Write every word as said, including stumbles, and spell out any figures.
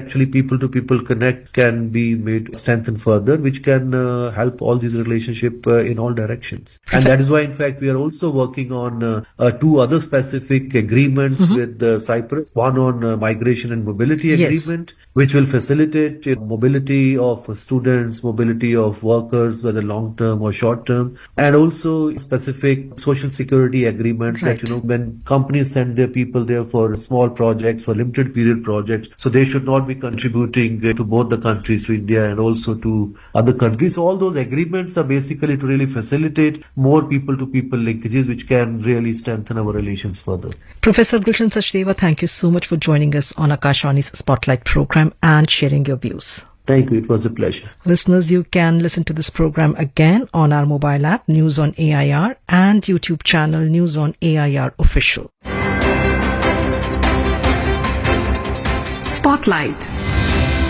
actually people-to-people connect can be made strengthened further, which can uh, help all these relationships uh, in all directions. And that is why, in fact, we are also working on uh, uh, two other specific agreements mm-hmm. with uh, Cyprus. One on uh, migration and mobility agreement, yes. which will facilitate uh, mobility of students, mobility of workers, whether long-term or short-term, and also specific social security agreements right. that, you know, when companies send their people there for small projects, for limited period projects, so they should not be contributing to both the countries, to India and also to other countries. So all those agreements are basically to really facilitate more people-to-people linkages, which can really strengthen our relations further. Professor Gulshan Sachdeva, thank you so much for joining us on Akashvani's Spotlight program and sharing your views. Thank you. It was a pleasure. Listeners, you can listen to this program again on our mobile app, News on A I R, and YouTube channel, News on A I R Official. Spotlight.